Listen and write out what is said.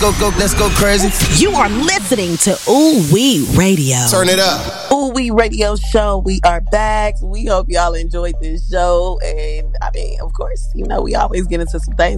let's go crazy. You are listening to Ooh Wee Radio. Turn it up. Ooh Wee Radio Show. We are back. We hope y'all enjoyed this show. And I mean, of course, we always get into some things